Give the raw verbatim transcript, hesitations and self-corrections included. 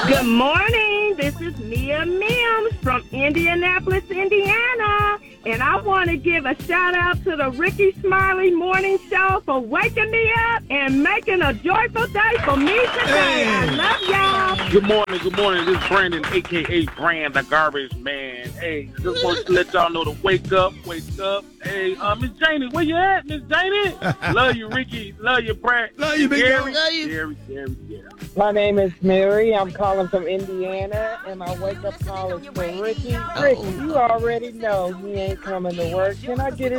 Good morning. This is Mia Mims from Indianapolis, Indiana. And I want to give a shout out to the Ricky Smiley Morning Show for waking me up and making a joyful day for me today. Hey. I love y'all. Good morning. Good morning. This is Brandon, a k a. Brand, the garbage man. Hey, just want to let y'all know to wake up, wake up. Hey, uh, Miss Janie, where you at, Miss Janie? Love you, Ricky. Love you, Brand. Love you, big Gary. Love you. Gary, Gary, Gary. My name is Mary. I'm calling from Indiana, and my wake-up call is for Ricky. Ricky, you already know he ain't coming to work. Can I get his